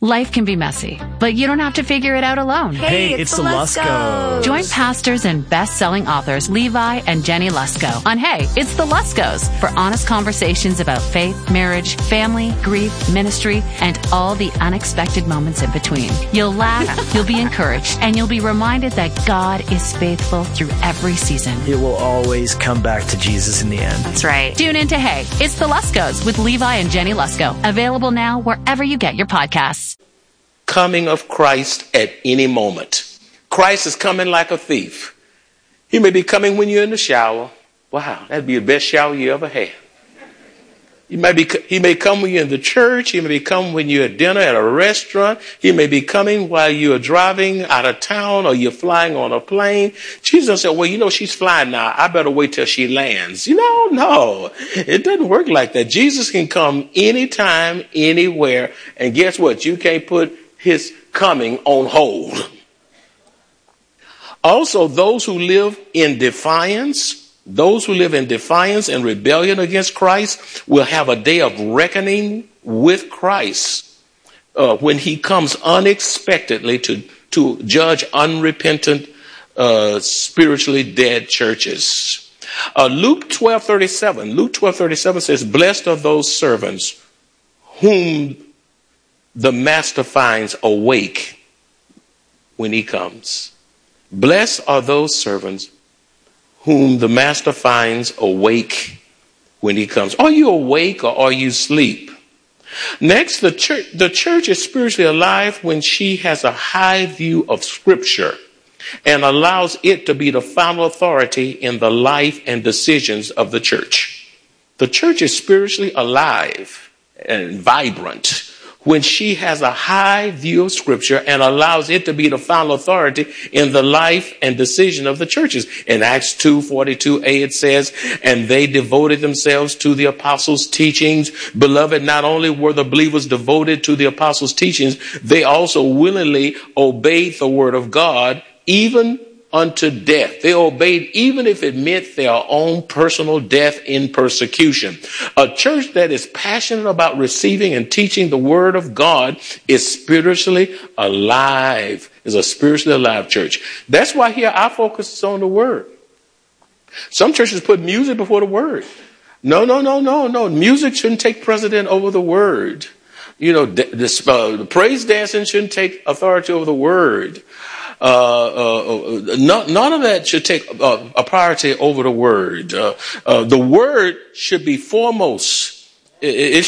Life can be messy, but you don't have to figure it out alone. Hey, it's the Luskos. Join pastors and best-selling authors Levi and Jenny Lusko on Hey, It's the Luskos for honest conversations about faith, marriage, family, grief, ministry, and all the unexpected moments in between. You'll laugh, you'll be encouraged, and you'll be reminded that God is faithful through every season. It will always come back to Jesus in the end. That's right. Tune in to Hey, It's the Luskos with Levi and Jenny Lusko. Available now wherever you get your podcasts. Coming of Christ at any moment. Christ is coming like a thief. He may be coming when you're in the shower. Wow, that'd be the best shower you ever had. He may come when you're in the church. He may come when you're at dinner at a restaurant. He may be coming while you're driving out of town or you're flying on a plane. Jesus said, well, she's flying now. I better wait till she lands. No, it doesn't work like that. Jesus can come anytime, anywhere. And guess what? You can't put his coming on hold. Also, those who live in defiance and rebellion against Christ will have a day of reckoning with Christ when he comes unexpectedly to judge unrepentant, spiritually dead churches. Luke 12:37 says, blessed are those servants whom the master finds awake when he comes. Blessed are those servants whom the master finds awake when he comes. Are you awake or are you asleep? Next, the church is spiritually alive when she has a high view of Scripture and allows it to be the final authority in the life and decisions of the church. The church is spiritually alive and vibrant when she has a high view of Scripture and allows it to be the final authority in the life and decision of the churches. In Acts 2:42a, it says, and they devoted themselves to the apostles' teachings. Beloved, not only were the believers devoted to the apostles' teachings, they also willingly obeyed the word of God, even unto death. They obeyed even if it meant their own personal death in persecution. A church that is passionate about receiving and teaching the word of God is spiritually alive, is a spiritually alive church. That's why here our focus is on the word. Some churches put music before the word. No. Music shouldn't take precedent over the word. The praise dancing shouldn't take authority over the word. None of that should take a priority over the word. The word should be foremost. It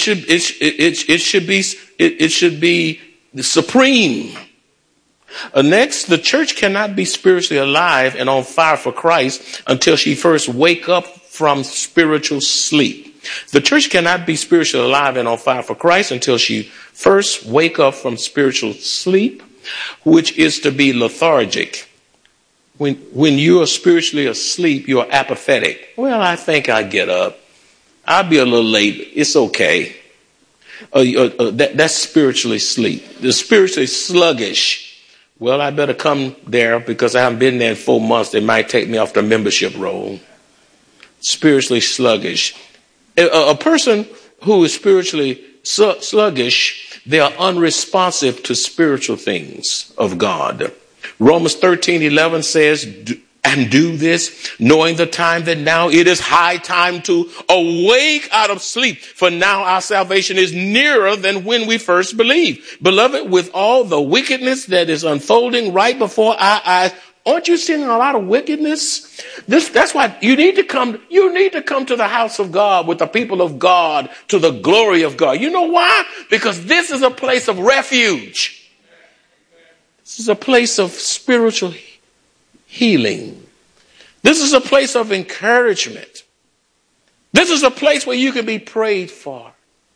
should be supreme. Next, the church cannot be spiritually alive and on fire for Christ until she first wake up from spiritual sleep. The church cannot be spiritually alive and on fire for Christ until she first wake up from spiritual sleep, which is to be lethargic. When you are spiritually asleep, you're apathetic. Well, I think I'll get up. I'll be a little late. It's okay. That's spiritually sleep. The spiritually sluggish. Well, I better come there because I haven't been there in 4 months. They might take me off the membership roll. Spiritually sluggish. A person who is spiritually sluggish, they are unresponsive to spiritual things of God. Romans 13:11 says, and do this, knowing the time that now it is high time to awake out of sleep. For now our salvation is nearer than when we first believed. Beloved, with all the wickedness that is unfolding right before our eyes, aren't you seeing a lot of wickedness? That's why you need to come to the house of God with the people of God to the glory of God. You know why? Because this is a place of refuge. This is a place of spiritual healing. This is a place of encouragement. This is a place where you can be prayed for.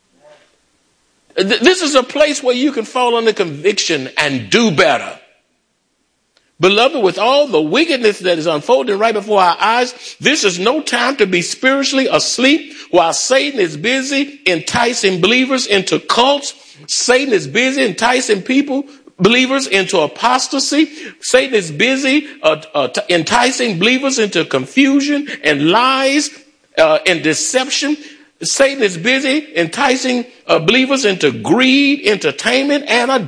This is a place where you can fall under conviction and do better. Beloved, with all the wickedness that is unfolding right before our eyes, this is no time to be spiritually asleep while Satan is busy enticing believers into cults. Satan is busy enticing believers into apostasy. Satan is busy enticing believers into confusion and lies and deception. Satan is busy enticing believers into greed, entertainment, and